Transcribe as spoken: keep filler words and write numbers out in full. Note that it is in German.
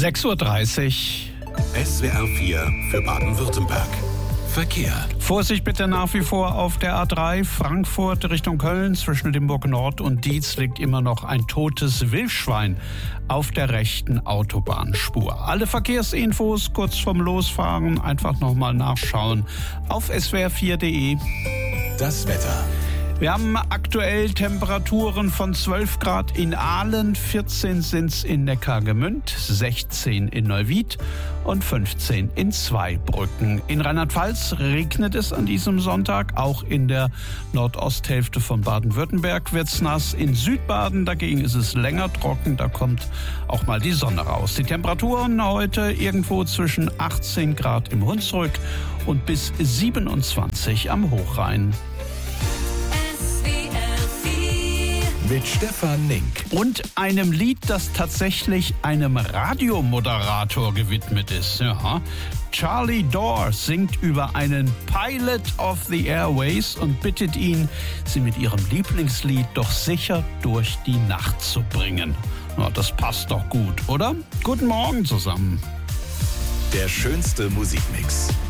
sechs Uhr dreißig. S W R vier für Baden-Württemberg. Verkehr. Vorsicht bitte nach wie vor auf der A drei Frankfurt Richtung Köln. Zwischen Limburg Nord und Dietz liegt immer noch ein totes Wildschwein auf der rechten Autobahnspur. Alle Verkehrsinfos kurz vorm Losfahren einfach nochmal nachschauen auf s w r vier punkt d e. Das Wetter. Wir haben aktuell Temperaturen von zwölf Grad in Aalen, vierzehn sind's in Neckargemünd, sechzehn in Neuwied und fünfzehn in Zweibrücken. In Rheinland-Pfalz regnet es an diesem Sonntag, auch in der Nordosthälfte von Baden-Württemberg wird's nass. In Südbaden dagegen ist es länger trocken, da kommt auch mal die Sonne raus. Die Temperaturen heute irgendwo zwischen achtzehn Grad im Hunsrück und bis siebenundzwanzig am Hochrhein. Mit Stefan Nink. Und einem Lied, das tatsächlich einem Radiomoderator gewidmet ist. Ja. Charlie Dore singt über einen Pilot of the Airways und bittet ihn, sie mit ihrem Lieblingslied doch sicher durch die Nacht zu bringen. Ja, das passt doch gut, oder? Guten Morgen zusammen. Der schönste Musikmix.